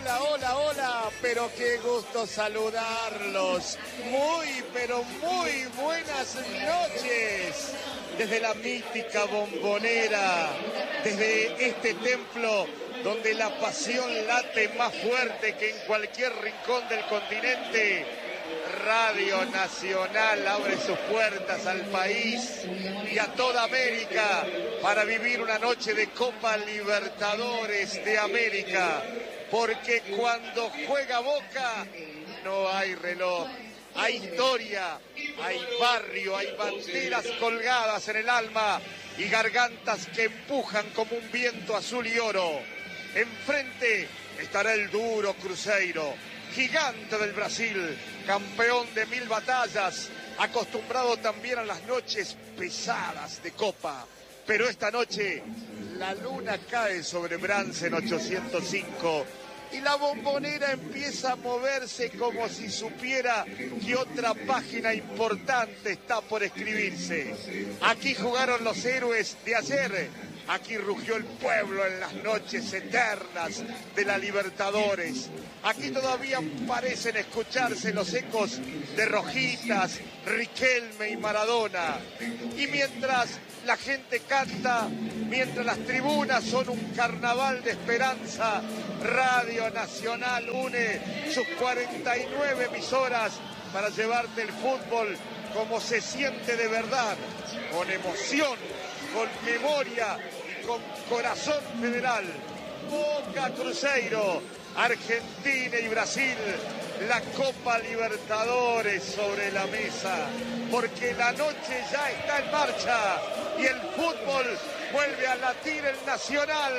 Hola, pero qué gusto saludarlos. Pero muy buenas noches. Desde la mítica Bombonera, desde este templo donde la pasión late más fuerte que en cualquier rincón del continente, Radio Nacional abre sus puertas al país y a toda América para vivir una noche de Copa Libertadores de América. Porque cuando juega Boca no hay reloj, hay historia, hay barrio, hay banderas colgadas en el alma y gargantas que empujan como un viento azul y oro. Enfrente estará el duro Cruzeiro, gigante del Brasil, campeón de 1000 batallas, acostumbrado también a las noches pesadas de Copa. Pero esta noche la luna cae sobre Bransen 805 y la Bombonera empieza a moverse como si supiera que otra página importante está por escribirse. Aquí jugaron los héroes de ayer. Aquí rugió el pueblo en las noches eternas de la Libertadores. Aquí todavía parecen escucharse los ecos de Rojitas, Riquelme y Maradona. Y mientras la gente canta, mientras las tribunas son un carnaval de esperanza, Radio Nacional une sus 49 emisoras para llevarte el fútbol como se siente de verdad, con emoción, con memoria y con corazón federal. Boca, Cruzeiro, Argentina y Brasil, la Copa Libertadores sobre la mesa, porque la noche ya está en marcha y el fútbol vuelve a latir el Nacional.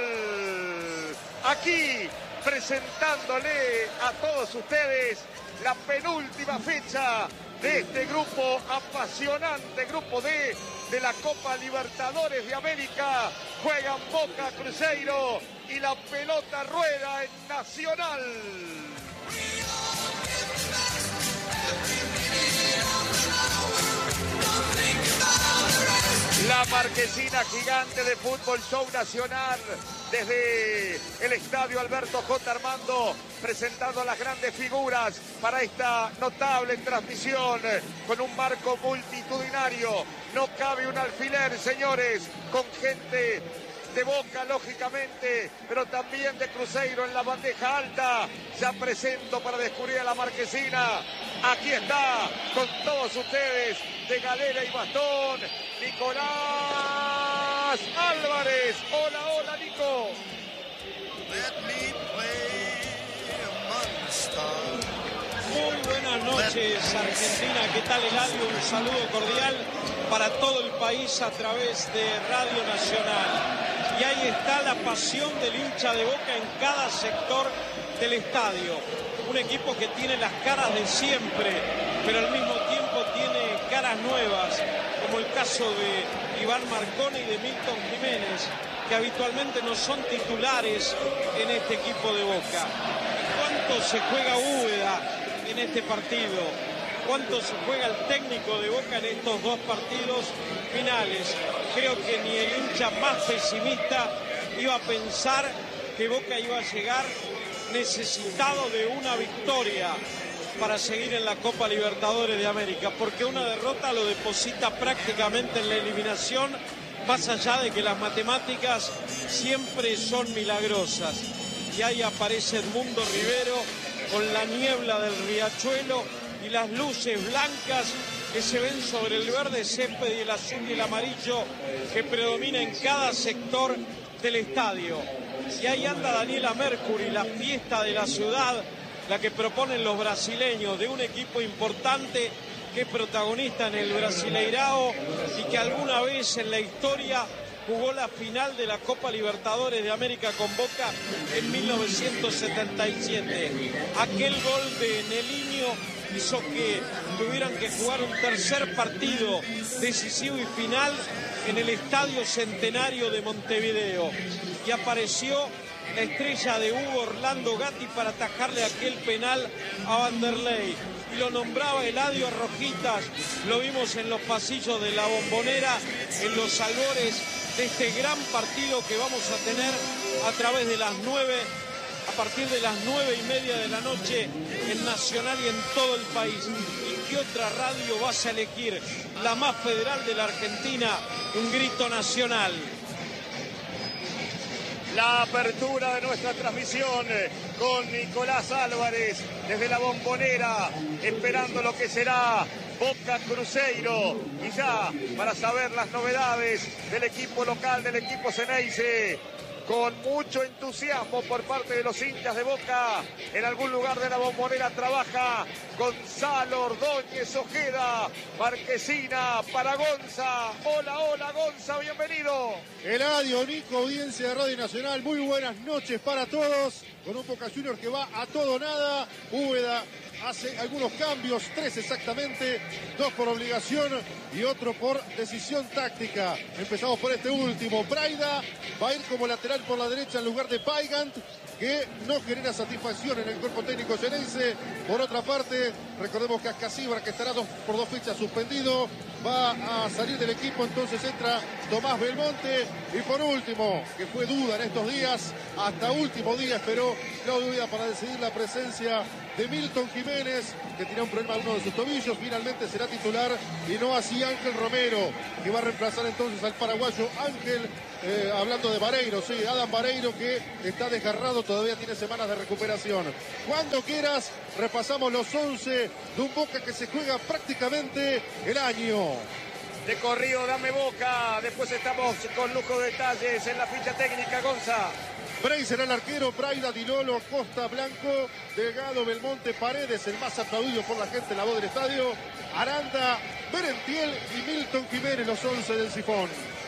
Aquí, presentándole a todos ustedes la penúltima fecha de este grupo apasionante, grupo D de la Copa Libertadores de América. Juegan Boca, Cruzeiro y la pelota rueda en Nacional. La marquesina gigante de Fútbol Show Nacional desde el estadio Alberto J. Armando, presentando a las grandes figuras para esta notable transmisión con un marco multitudinario. No cabe un alfiler, señores, con gente de Boca, lógicamente, pero también de Cruzeiro en la bandeja alta. Ya presento para descubrir a la marquesina. Aquí está, con todos ustedes, de galera y bastón, Nicolás Álvarez. Hola, Nico. Muy buenas noches, Argentina. ¿Qué tal, Eladio? Un saludo cordial para todo el país a través de Radio Nacional. Y ahí está la pasión del hincha de Boca en cada sector del estadio. Un equipo que tiene las caras de siempre, pero al mismo tiempo tiene caras nuevas, como el caso de Iván Marcone y de Milton Jiménez, que habitualmente no son titulares en este equipo de Boca. ¿Cuánto se juega Úbeda en este partido? ¿Cuánto se juega el técnico de Boca en estos dos partidos finales? Creo que ni el hincha más pesimista iba a pensar que Boca iba a llegar necesitado de una victoria para seguir en la Copa Libertadores de América, porque una derrota lo deposita prácticamente en la eliminación, más allá de que las matemáticas siempre son milagrosas. Y ahí aparece Edmundo Rivero con la niebla del riachuelo y las luces blancas que se ven sobre el verde césped y el azul y el amarillo que predomina en cada sector del estadio. Y ahí anda Daniela Mercury, la fiesta de la ciudad, la que proponen los brasileños, de un equipo importante que es protagonista en el Brasileirao y que alguna vez en la historia jugó la final de la Copa Libertadores de América con Boca en 1977. Aquel gol de Nelinho hizo que tuvieran que jugar un tercer partido decisivo y final en el Estadio Centenario de Montevideo. Y apareció la estrella de Hugo Orlando Gatti para atajarle aquel penal a Vanderlei. Y lo nombraba Eladio Rojitas, lo vimos en los pasillos de la Bombonera, en los albores de este gran partido que vamos a tener a través de las 9 a partir de las 9:30 de la noche en Nacional y en todo el país. ¿Y qué otra radio vas a elegir? La más federal de la Argentina, un grito nacional. La apertura de nuestra transmisión con Nicolás Álvarez desde la Bombonera, esperando lo que será Boca Cruzeiro. Y ya para saber las novedades del equipo local, del equipo Xeneize, con mucho entusiasmo por parte de los hinchas de Boca. En algún lugar de la Bombonera trabaja Gonzalo Ordóñez Ojeda, Marquesina para Gonza. Hola, hola Gonza, bienvenido. Eladio, Nico, audiencia de Radio Nacional, muy buenas noches para todos. Con un Boca Juniors que va a todo nada. Úbeda hace algunos cambios, 3 exactamente, 2 por obligación y otro por decisión táctica. Empezamos por este último. Braida va a ir como lateral por la derecha en lugar de Weigand, que no genera satisfacción en el cuerpo técnico xeneize. Por otra parte, recordemos que Ascasíbar, que estará por 2 fechas suspendido, va a salir del equipo, entonces entra Tomás Belmonte. Y por último, que fue duda en estos días, hasta último día esperó Claudio Vida para decidir la presencia de Milton Jiménez, que tiene un problema en uno de sus tobillos. Finalmente será titular y no así Ángel Romero, que va a reemplazar entonces al paraguayo Ángel, hablando de Vareiro, sí, Adam Vareiro, que está desgarrado, todavía tiene semanas de recuperación. Cuando quieras, repasamos los 11 de un Boca que se juega prácticamente el año. De corrido, dame Boca. Después estamos con lujo de detalles en la ficha técnica, Gonza. Bray será el arquero, Braida, Di Lolo, Costa, Blanco, Delgado, Belmonte, Paredes, el más aplaudido por la gente en la voz del estadio, Aranda, Merentiel y Milton Jiménez, los 11 del Sifón.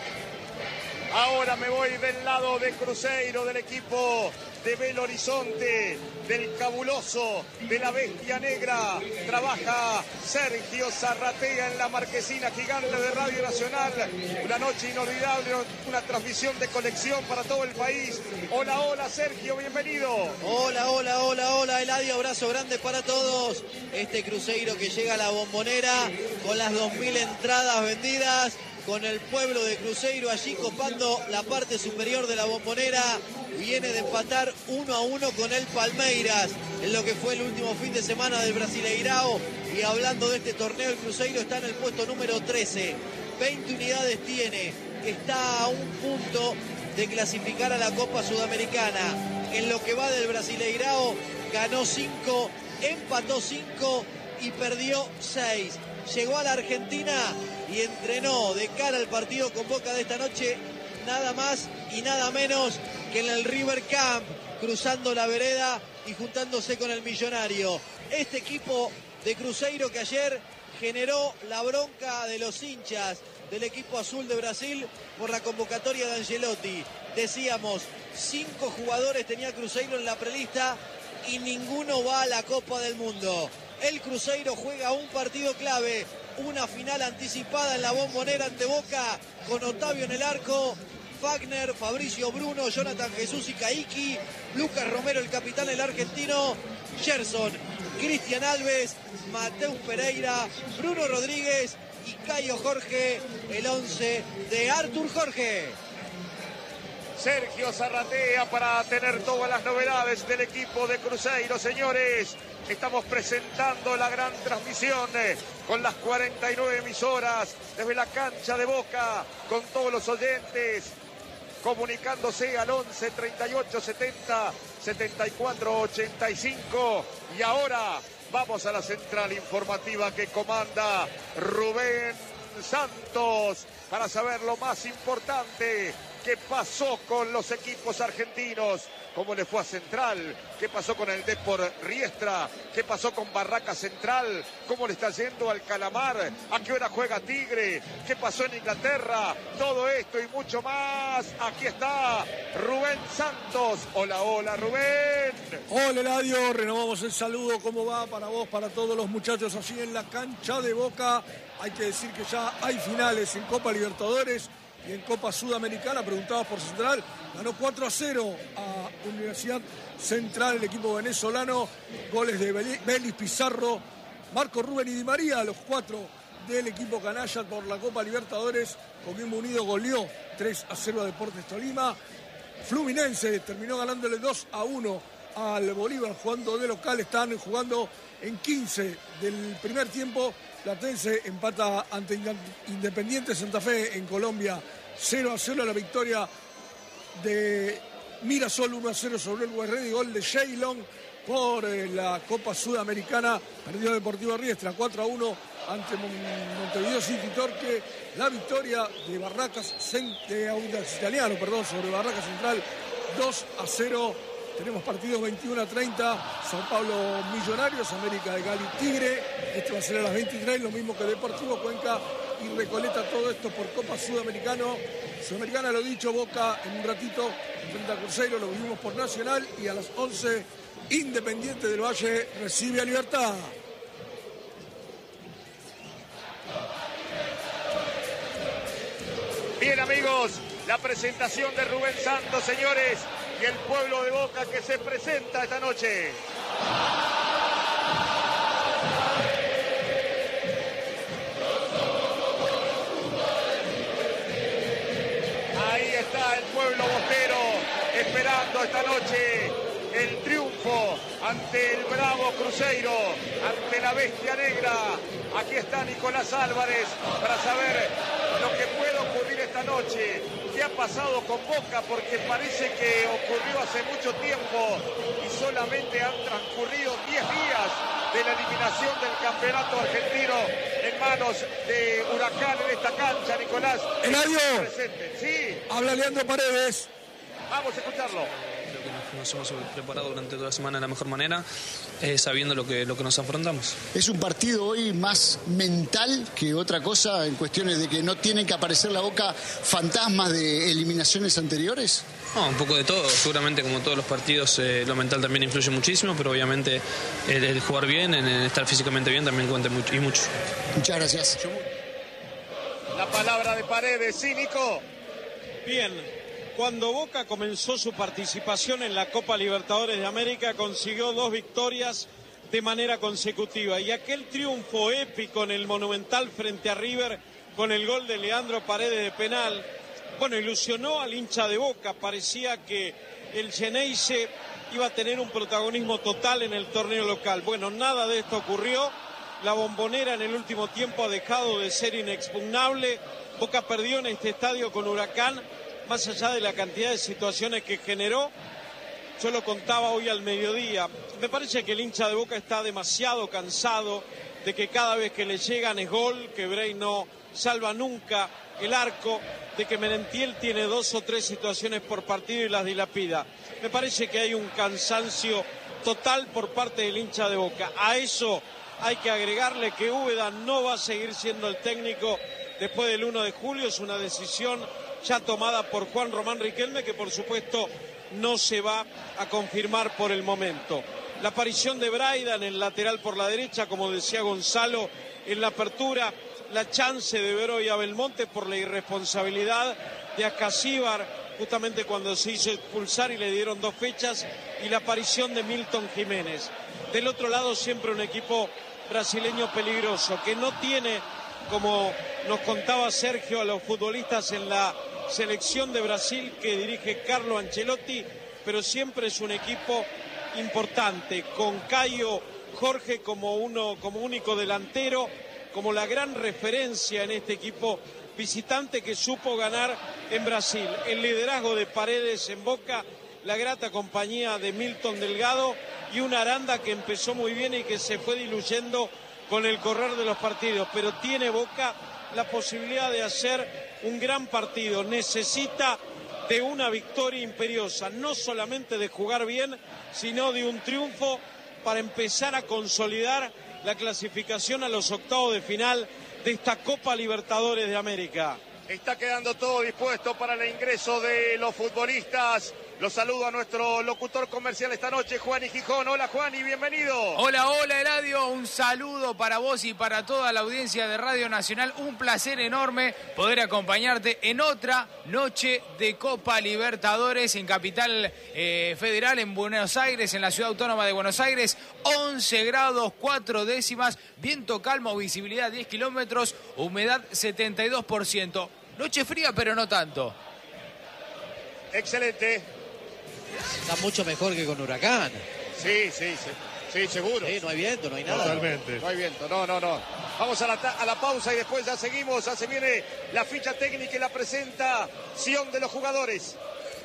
Ahora me voy del lado de Cruzeiro, del equipo de Belo Horizonte, del cabuloso, de la bestia negra. Trabaja Sergio Zarratea en la marquesina gigante de Radio Nacional. Una noche inolvidable, una transmisión de colección para todo el país. Hola, hola Sergio, bienvenido. Hola, hola, hola, hola Eladio, abrazo grande para todos. Este Cruzeiro que llega a la Bombonera con las 2000 entradas vendidas, con el pueblo de Cruzeiro allí copando la parte superior de la Bombonera. Viene de empatar 1-1 con el Palmeiras en lo que fue el último fin de semana del Brasileirao. Y hablando de este torneo, el Cruzeiro está en el puesto número 13. 20 unidades tiene. Está a un punto de clasificar a la Copa Sudamericana. En lo que va del Brasileirao, ganó 5, empató 5 y perdió 6. Llegó a la Argentina y entrenó de cara al partido con Boca de esta noche, nada más y nada menos que en el River Camp, cruzando la vereda y juntándose con el Millonario. Este equipo de Cruzeiro que ayer generó la bronca de los hinchas del equipo azul de Brasil por la convocatoria de Ancelotti. Decíamos, 5 jugadores tenía Cruzeiro en la prelista y ninguno va a la Copa del Mundo. El Cruzeiro juega un partido clave, una final anticipada en la Bombonera ante Boca, con Otavio en el arco, Wagner, Fabricio Bruno, Jonathan Jesús y Caiki, Lucas Romero el capitán, el argentino, Gerson, Cristian Alves, Mateus Pereira, Bruno Rodríguez y Caio Jorge, el 11 de Artur Jorge. Sergio Zarratea para tener todas las novedades del equipo de Cruzeiro, señores. Estamos presentando la gran transmisión con las 49 emisoras desde la cancha de Boca, con todos los oyentes comunicándose al 11 38 70 74 85. Y ahora vamos a la central informativa que comanda Rubén Santos para saber lo más importante. ¿Qué pasó con los equipos argentinos? ¿Cómo le fue a Central? ¿Qué pasó con el Depor Riestra? ¿Qué pasó con Barraca Central? ¿Cómo le está yendo al Calamar? ¿A qué hora juega Tigre? ¿Qué pasó en Inglaterra? Todo esto y mucho más. Aquí está Rubén Santos. Hola, hola Rubén. Hola Eladio, renovamos el saludo. ¿Cómo va para vos, para todos los muchachos allí en la cancha de Boca? Hay que decir que ya hay finales en Copa Libertadores y en Copa Sudamericana. Preguntabas por Central, ganó 4-0 a Universidad Central el equipo venezolano, goles de Belis, Pizarro, Marco Rubén y Di María, los 4 del equipo canalla por la Copa Libertadores. Coquimbo Unido goleó 3-0 a Deportes Tolima. Fluminense terminó ganándole 2-1 al Bolívar jugando de local. Están jugando en 15 del primer tiempo. Platense empata ante Independiente Santa Fe en Colombia 0-0. La victoria de Mirasol 1-0 sobre el Guerrero y gol de Sheilon por la Copa Sudamericana. Perdió Deportivo Riestra 4-1 ante Montevideo City Torque. La victoria de Barracas de Audax Italiano, sobre Barracas Central 2-0. Tenemos partidos 21-30, Sao Paulo Millonarios, América de Cali Tigre. Este va a ser a las 23, lo mismo que Deportivo Cuenca y Recoleta. Todo esto por Copa Sudamericana, lo dicho, Boca en un ratito frente a Cruzeiro, lo vivimos por Nacional, y a las 11 Independiente del Valle recibe a Libertad. Bien, amigos, la presentación de Rubén Santos, señores, y el pueblo de Boca que se presenta esta noche. Ahí está el pueblo bostero esperando esta noche el triunfo ante el bravo Cruzeiro, ante la bestia negra. Aquí está Nicolás Álvarez para saber lo que puede ocurrir esta noche. ¿Qué ha pasado con Boca? Porque parece que ocurrió hace mucho tiempo y solamente han transcurrido 10 días de la eliminación del campeonato argentino en manos de Huracán en esta cancha. Nicolás, Eladio, sí. Habla Leandro Paredes. Vamos a escucharlo. Creo que nos hemos preparado durante toda la semana de la mejor manera, sabiendo lo que nos afrontamos. Es un partido hoy más mental que otra cosa, en cuestiones de que no tienen que aparecer la Boca fantasmas de eliminaciones anteriores. No, un poco de todo. Seguramente, como todos los partidos, lo mental también influye muchísimo, pero obviamente el jugar bien, el estar físicamente bien también cuenta mucho y mucho. Muchas gracias. La palabra de Paredes, sí, Nico. Bien. Cuando Boca comenzó su participación en la Copa Libertadores de América, consiguió 2 victorias de manera consecutiva. Y aquel triunfo épico en el Monumental frente a River, con el gol de Leandro Paredes de penal, bueno, ilusionó al hincha de Boca. Parecía que el Xeneize iba a tener un protagonismo total en el torneo local. Bueno, nada de esto ocurrió. La Bombonera en el último tiempo ha dejado de ser inexpugnable. Boca perdió en este estadio con Huracán. Más allá de la cantidad de situaciones que generó, yo lo contaba hoy al mediodía, me parece que el hincha de Boca está demasiado cansado de que cada vez que le llegan es gol, que Bray no salva nunca el arco, de que Merentiel tiene 2 o 3 situaciones por partido y las dilapida. Me parece que hay un cansancio total por parte del hincha de Boca. A eso hay que agregarle que Úbeda no va a seguir siendo el técnico después del 1 de julio, es una decisión ya tomada por Juan Román Riquelme, que por supuesto no se va a confirmar por el momento. La aparición de Braida en el lateral por la derecha, como decía Gonzalo en la apertura, la chance de ver hoy a Belmonte por la irresponsabilidad de Acasíbar, justamente cuando se hizo expulsar y le dieron 2 fechas, y la aparición de Milton Jiménez. Del otro lado siempre un equipo brasileño peligroso, que no tiene, como nos contaba Sergio, a los futbolistas en la selección de Brasil que dirige Carlo Ancelotti, pero siempre es un equipo importante, con Caio Jorge como único delantero, como la gran referencia en este equipo visitante que supo ganar en Brasil. El liderazgo de Paredes en Boca, la grata compañía de Milton Delgado y una Aranda que empezó muy bien y que se fue diluyendo con el correr de los partidos, pero tiene Boca la posibilidad de hacer un gran partido. Necesita de una victoria imperiosa, no solamente de jugar bien, sino de un triunfo para empezar a consolidar la clasificación a los octavos de final de esta Copa Libertadores de América. Está quedando todo dispuesto para el ingreso de los futbolistas. Los saludo a nuestro locutor comercial esta noche, Juan y Gijón. Hola, Juan, y bienvenido. Hola, hola, Eladio. Un saludo para vos y para toda la audiencia de Radio Nacional. Un placer enorme poder acompañarte en otra noche de Copa Libertadores en Capital Federal, en Buenos Aires, en la Ciudad Autónoma de Buenos Aires. 11 grados 4 décimas, viento calmo, visibilidad 10 kilómetros, humedad 72%. Noche fría, pero no tanto. Excelente. Está mucho mejor que con Huracán. Sí, seguro. Sí, no hay viento, no hay nada. Totalmente. No hay viento, no. Vamos a la pausa y después ya seguimos. Ya se viene la ficha técnica y la presentación de los jugadores.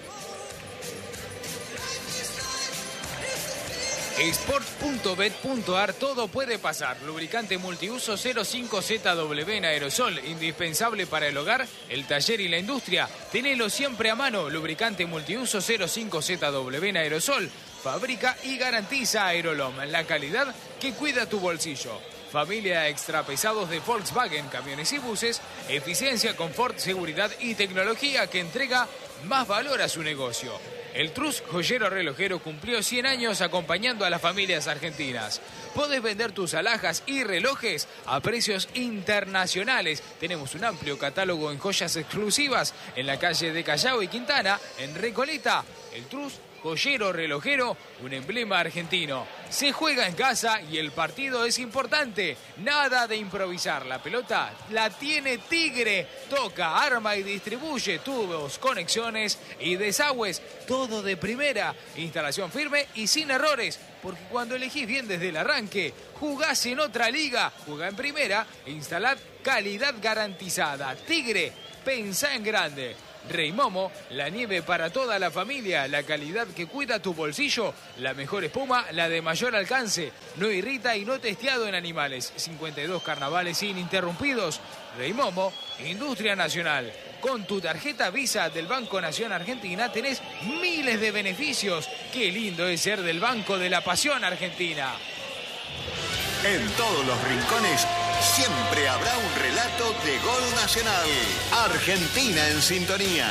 Sport.bet.ar, todo puede pasar. Lubricante multiuso 05ZW en aerosol, indispensable para el hogar, el taller y la industria. Tenelo siempre a mano. Lubricante multiuso 05ZW en aerosol. Fabrica y garantiza Aerolom, la calidad que cuida tu bolsillo. Familia extra pesados de Volkswagen, camiones y buses. Eficiencia, confort, seguridad y tecnología que entrega más valor a su negocio. El Trus Joyero Relojero cumplió 100 años acompañando a las familias argentinas. Podés vender tus alhajas y relojes a precios internacionales. Tenemos un amplio catálogo en joyas exclusivas en la calle de Callao y Quintana, en Recoleta. El Trus Joyero Relojero, un emblema argentino. Se juega en casa y el partido es importante. Nada de improvisar. La pelota la tiene Tigre. Toca, arma y distribuye tubos, conexiones y desagües. Todo de primera. Instalación firme y sin errores. Porque cuando elegís bien desde el arranque, jugás en otra liga. Jugá en primera e instalad calidad garantizada. Tigre, pensá en grande. Rey Momo, la nieve para toda la familia, la calidad que cuida tu bolsillo, la mejor espuma, la de mayor alcance, no irrita y no testeado en animales. 52 carnavales ininterrumpidos. Rey Momo, Industria Nacional. Con tu tarjeta Visa del Banco Nación Argentina tenés miles de beneficios. Qué lindo es ser del Banco de la Pasión Argentina. En todos los rincones siempre habrá un relato de gol nacional. Argentina en sintonía.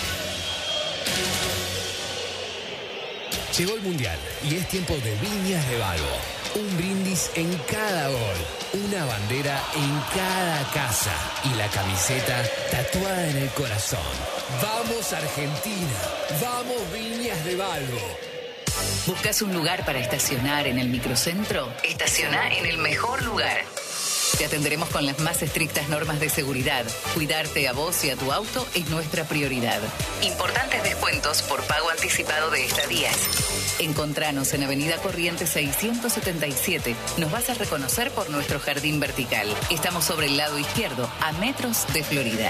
Llegó el Mundial y es tiempo de Viñas de Balbo. Un brindis en cada gol, una bandera en cada casa y la camiseta tatuada en el corazón. ¡Vamos Argentina! ¡Vamos Viñas de Balbo! ¿Buscas un lugar para estacionar en el microcentro? Estaciona en el mejor lugar. Te atenderemos con las más estrictas normas de seguridad. Cuidarte a vos y a tu auto es nuestra prioridad. Importantes descuentos por pago anticipado de estadías. Encontranos en Avenida Corrientes 677. Nos vas a reconocer por nuestro jardín vertical. Estamos sobre el lado izquierdo, a metros de Florida.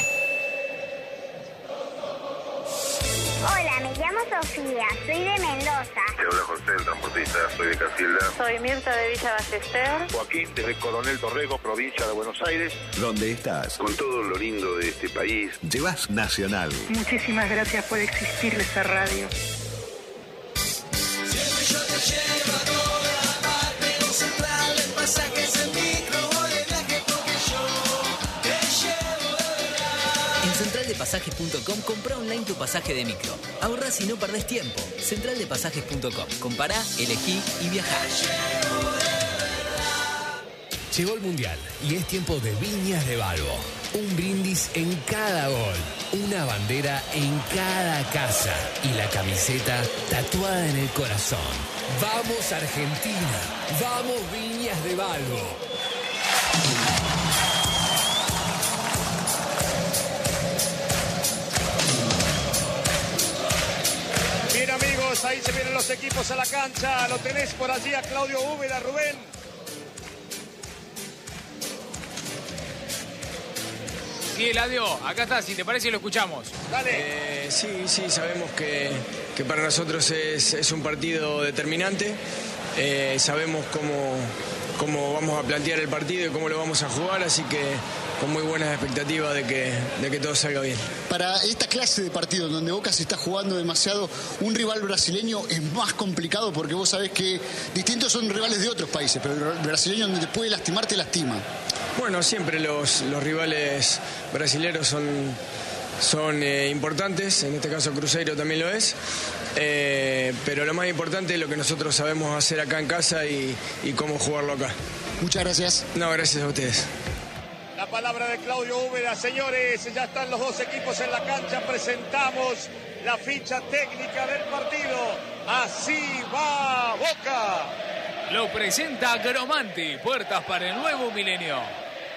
Hola, me llamo Sofía, soy de Mendoza. Te habla José, el transportista, soy de Casilda. Soy Mirta de Villa Ballester. Joaquín, desde Coronel Torrego, provincia de Buenos Aires. ¿Dónde estás? Con todo lo lindo de este país. Llevas Nacional. Muchísimas gracias por existir esta radio. Siempre yo te llevo a toda parte, en Central, en pasajes, en micro, voy de viaje porque yo te llevo de verdad. En centraldepasajes.com compra online tu pasaje de micro. Ahorrás y no perdés tiempo. Centraldepasajes.com. Compará, elegí y viajá. Llegó el Mundial y es tiempo de Viñas de Balbo. Un brindis en cada gol, una bandera en cada casa y la camiseta tatuada en el corazón. ¡Vamos Argentina! ¡Vamos Viñas de Balbo! Bien, amigos, ahí se vienen los equipos a la cancha. Lo tenés por allí a Claudio Úbeda, Rubén. Sí, Eladio, acá está, si te parece lo escuchamos. Dale. Sí, sabemos que para nosotros es un partido determinante. Sabemos cómo vamos a plantear el partido y cómo lo vamos a jugar, así que con muy buenas expectativas de que todo salga bien. Para esta clase de partido donde Boca se está jugando demasiado, un rival brasileño es más complicado porque vos sabés que distintos son rivales de otros países, pero el brasileño donde te puede lastimar, te lastima. Bueno, siempre los rivales brasileños son importantes, en este caso Cruzeiro también lo es, pero lo más importante es lo que nosotros sabemos hacer acá en casa y cómo jugarlo acá. Muchas gracias. No, gracias a ustedes. La palabra de Claudio Úbeda, señores, ya están los dos equipos en la cancha, presentamos la ficha técnica del partido. Así va Boca. Lo presenta Gromanti, puertas para el nuevo milenio.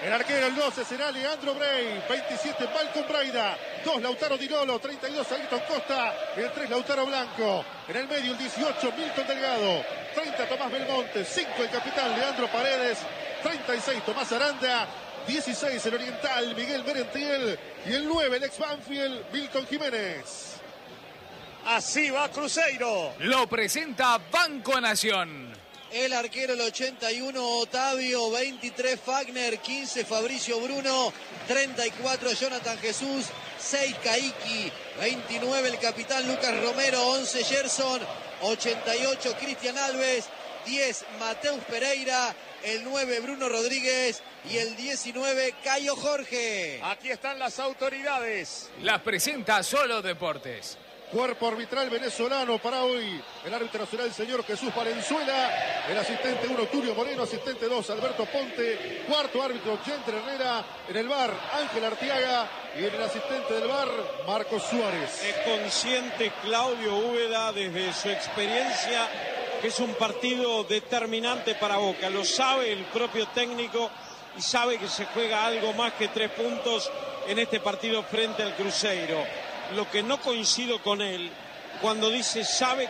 El arquero, el 12, será Leandro Brey. 27, Malcolm Braida. 2, Lautaro Di Lolo. 32, Ayrton Costa. El 3, Lautaro Blanco. En el medio, el 18, Milton Delgado. 30, Tomás Belmonte. 5, el capitán Leandro Paredes. 36, Tomás Aranda. 16, el oriental Miguel Merentiel. Y el 9, el ex Banfield, Milton Jiménez. Así va Cruzeiro. Lo presenta Banco Nación. El arquero, el 81, Otavio. 23, Fagner. 15, Fabricio Bruno. 34, Jonathan Jesús. 6, Caiki. 29, el capitán Lucas Romero. 11, Gerson. 88, Cristian Alves. 10, Mateus Pereira. El 9, Bruno Rodríguez. Y el 19, Cayo Jorge. Aquí están las autoridades. Las presenta Solo Deportes. Cuerpo arbitral venezolano para hoy. El árbitro nacional, el señor Jesús Valenzuela. El asistente 1, Tulio Moreno. Asistente 2, Alberto Ponte. Cuarto árbitro, Genter Herrera. En el VAR, Ángel Artiaga. Y en el asistente del VAR, Marcos Suárez. Es consciente Claudio Úbeda desde su experiencia que es un partido determinante para Boca. Lo sabe el propio técnico y sabe que se juega algo más que 3 puntos en este partido frente al Cruzeiro. Lo que no coincido con él cuando dice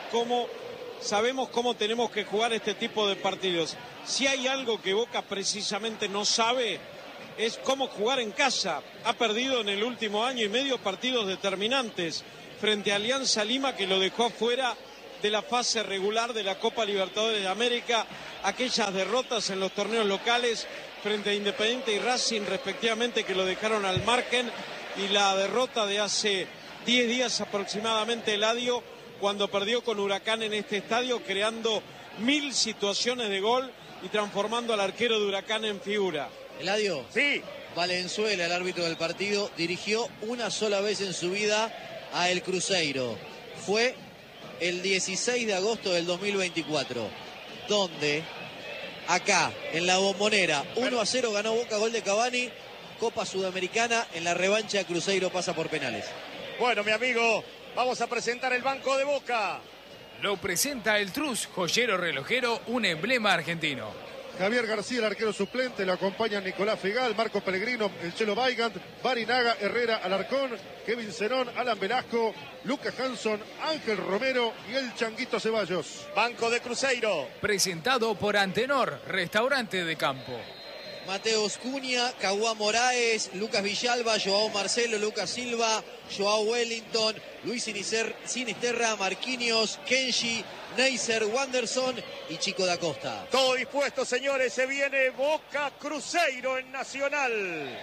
sabemos cómo tenemos que jugar este tipo de partidos. Si hay algo que Boca precisamente no sabe es cómo jugar en casa. Ha perdido en el último año y medio partidos determinantes frente a Alianza Lima, que lo dejó afuera de la fase regular de la Copa Libertadores de América, aquellas derrotas en los torneos locales frente a Independiente y Racing respectivamente, que lo dejaron al margen, y la derrota de hace 10 días aproximadamente, Eladio, cuando perdió con Huracán en este estadio, creando 1000 situaciones de gol y transformando al arquero de Huracán en figura. Eladio. Sí. Valenzuela, el árbitro del partido, dirigió una sola vez en su vida a el Cruzeiro. Fue el 16 de agosto del 2024, donde acá, en la Bombonera, 1-0 ganó Boca, gol de Cavani. Copa Sudamericana, en la revancha Cruzeiro pasa por penales. Bueno, mi amigo, vamos a presentar el banco de Boca. Lo presenta el Trus, joyero relojero, un emblema argentino. Javier García, el arquero suplente, lo acompañan Nicolás Fegal, Marco Pellegrino, el Chelo Weigand, Barinaga, Herrera, Alarcón, Kevin Zenón, Alan Velasco, Lucas Hanson, Ángel Romero y el Changuito Ceballos. Banco de Cruzeiro. Presentado por Antenor, restaurante de campo. Mateos Cunha, Caguá Moraes, Lucas Villalba, Joao Marcelo, Lucas Silva, Joao Wellington, Luis Sinisterra, Marquinhos, Kenji, Neisser, Wanderson y Chico da Costa. Todo dispuesto, señores, se viene Boca Cruzeiro en Nacional.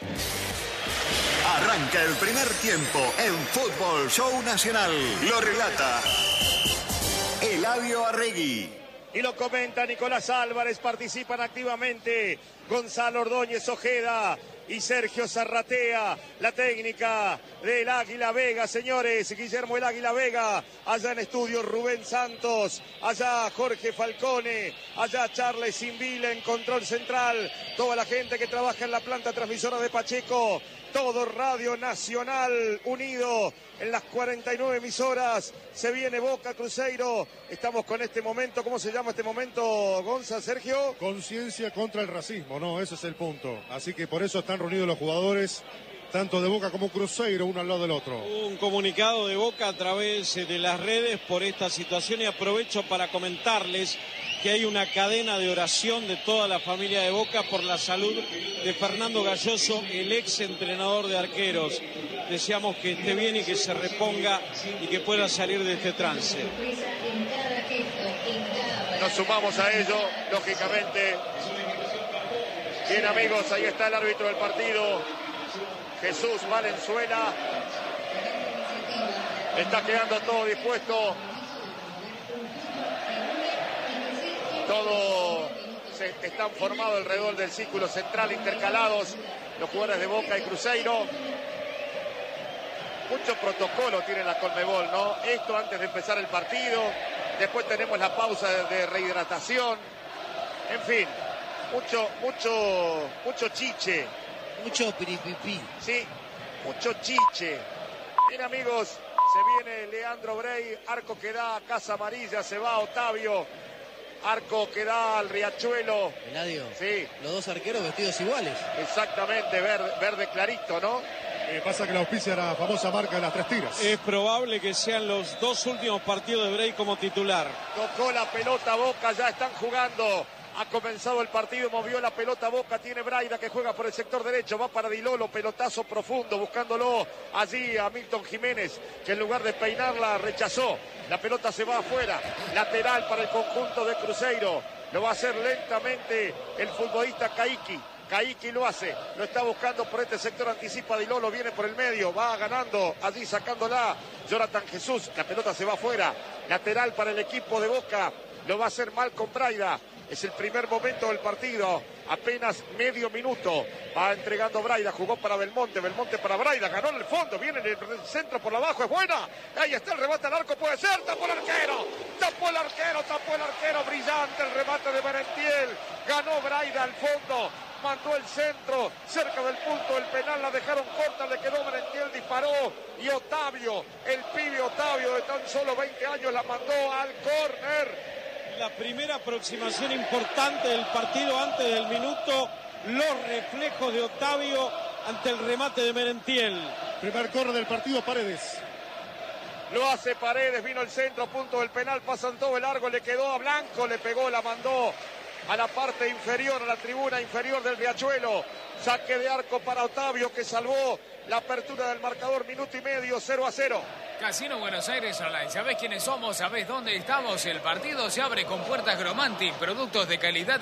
Arranca el primer tiempo en Fútbol Show Nacional. Lo relata Eladio Arregui. Y lo comenta Nicolás Álvarez, participan activamente Gonzalo Ordóñez Ojeda y Sergio Zarratea. La técnica del Águila Vega, señores, Guillermo el Águila Vega. Allá en estudio Rubén Santos, allá Jorge Falcone, allá Charles Invila en control central. Toda la gente que trabaja en la planta transmisora de Pacheco. Todo Radio Nacional unido en las 49 emisoras. Se viene Boca Cruzeiro. Estamos con este momento. ¿Cómo se llama este momento, Gonza, Sergio? Conciencia contra el racismo, no, ese es el punto. Así que por eso están reunidos los jugadores, tanto de Boca como Cruzeiro, uno al lado del otro. Un comunicado de Boca a través de las redes por esta situación, y aprovecho para comentarles que hay una cadena de oración de toda la familia de Boca por la salud de Fernando Galloso, el ex entrenador de arqueros. Deseamos que esté bien y que se reponga y que pueda salir de este trance. Nos sumamos a ello, lógicamente. Bien, amigos, ahí está el árbitro del partido, Jesús Valenzuela. Está quedando todo dispuesto. Todos están formados alrededor del círculo central, intercalados los jugadores de Boca y Cruzeiro. Mucho protocolo tiene la Conmebol, ¿no? Esto antes de empezar el partido. Después tenemos la pausa de rehidratación. En fin, mucho chiche. Mucho piripipí. Sí, mucho chiche. Bien, amigos, se viene Leandro Brey, arco que da, casa amarilla, se va Otavio. Arco que da al Riachuelo. Eladio. Sí. Los dos arqueros vestidos iguales. Exactamente, verde clarito, ¿no? Pasa que la auspicia la famosa marca de las 3 tiras. Es probable que sean los 2 últimos partidos de Bray como titular. Tocó la pelota Boca, ya están jugando. Ha comenzado el partido, movió la pelota Boca, tiene Braida que juega por el sector derecho, va para Di Lolo, pelotazo profundo, buscándolo allí a Milton Jiménez, que en lugar de peinarla rechazó. La pelota se va afuera, lateral para el conjunto de Cruzeiro. Lo va a hacer lentamente el futbolista Caiki. Caiki lo hace, lo está buscando por este sector, anticipa Di Lolo, viene por el medio, va ganando allí sacándola Jonathan Jesús, la pelota se va afuera, lateral para el equipo de Boca, lo va a hacer mal con Braida. Es el primer momento del partido, apenas medio minuto. Va entregando Braida, jugó para Belmonte, Belmonte para Braida, ganó en el fondo, viene en el centro por abajo, es buena. Ahí está el remate al arco, puede ser, tapó el arquero, brillante el remate de Merentiel. Ganó Braida al fondo, mandó el centro, cerca del punto del penal, la dejaron corta, le quedó Merentiel, disparó. Y Otavio, el pibe Otavio de tan solo 20 años, la mandó al córner. La primera aproximación importante del partido antes del minuto, los reflejos de Otavio ante el remate de Merentiel. Primer córner del partido, Paredes. Lo hace Paredes, vino el centro, punto del penal, pasan todo el largo, le quedó a Blanco, le pegó, la mandó a la parte inferior, a la tribuna inferior del Riachuelo. Saque de arco para Otavio, que salvó la apertura del marcador, minuto y medio, 0-0. Casino Buenos Aires Online. ¿Sabés quiénes somos? ¿Sabés dónde estamos? El partido se abre con puertas Gromantic, productos de calidad